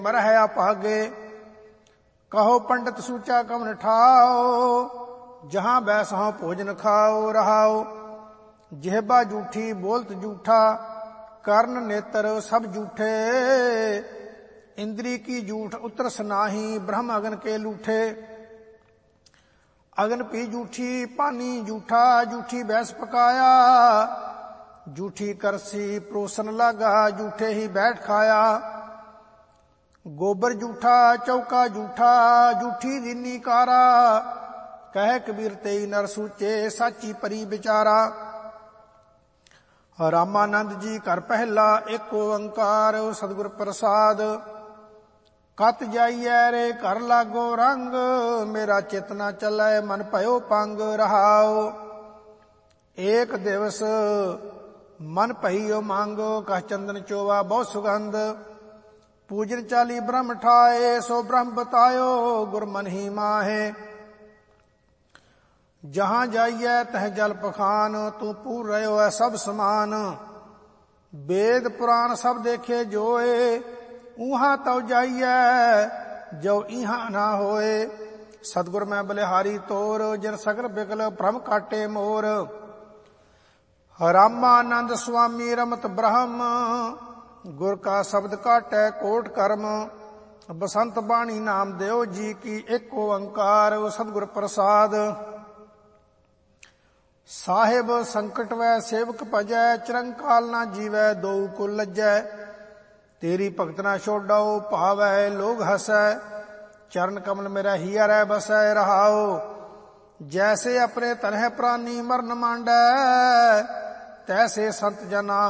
मरह अभागे। कहो पंडित सूचा कवन ठाओ, जहां बैसहो भोजन खाओ रहाओ। जिहबा जूठी बोलत जूठा, कर्ण नेत्र सब जूठे। इंद्री की जूठ उतरस नाही, ब्रह्म अगन के लूठे। अगन पी जूठी पानी जूठा, जूठी बैस पकाया। जूठी करसी परोसन लागा, जूठे ही बैठ खाया। गोबर जूठा चौका जूठा, जूठी दीनी कारा। कह कबीर तेई नर सूचे, साची परी विचारा। रामानंद जी कर पहला, एक ओंकार सतगुर प्रसाद। कत जाइए रे कर लागो रंग, मेरा चेतना चलै मन भयो पंग रहाओ। एक दिवस मन पहियो मांगो, कह चंदन चोवा बहुत सुगंध। पूजन चाली ब्रह्म ठाए, सो ब्रह्म बतायो गुर मन ही माहे। जहां जाइए तह जल पखान, तू पूर रहो है सब समान। वेद पुराण सब देखे जोए, ऊहा तव जाइए जो इहा ना होए। सतगुर मैं बलिहारी तोर, जिन सगर बिकल भ्रम काटे मोर। रामानंद स्वामी रमत ब्रह्म, गुर का शब्द काटे कोट कर्म। बसंत बाणी नाम देव जी की, एक ओंकार सतगुर प्रसाद। साहिब संकट वै सेवक भजै, चिरंकाल ना जीवै दो को लज्जै। तेरी भगत ना छोड़ो भावै लोग हसै, चरण कमल मेरा हिया रह बसै रहाओ। जैसे अपने तनह प्राणी मरण मांडै, तैसे संत जना